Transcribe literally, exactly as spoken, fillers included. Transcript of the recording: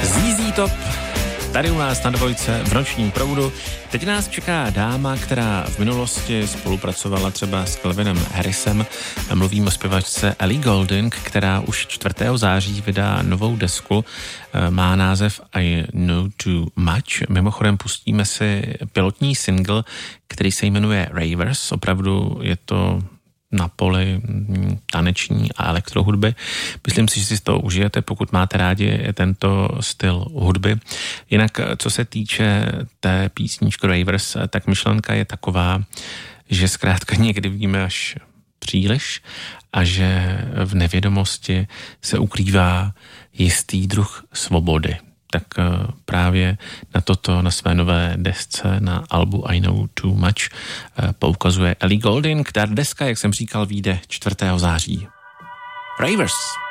Z Z Top, tady u nás na dvojce v nočním proudu. Teď nás čeká dáma, která v minulosti spolupracovala třeba s Calvinem Harrisem. Mluvím o zpěvačce Ellie Goulding, která už čtvrtého září vydá novou desku. Má název I Know Too Much. Mimochodem pustíme si pilotní single, který se jmenuje Ravers. Opravdu je to na poli taneční a elektrohudby. Myslím si, že si to užijete, pokud máte rádi tento styl hudby. Jinak, co se týče té písničky Ravers, tak myšlenka je taková, že zkrátka někdy vidíme až příliš a že v nevědomosti se ukrývá jistý druh svobody. Tak právě na toto, na své nové desce, na albu I Know Too Much poukazuje Ellie Goulding. Ta deska, jak jsem říkal, vyjde čtvrtého září. Ravers.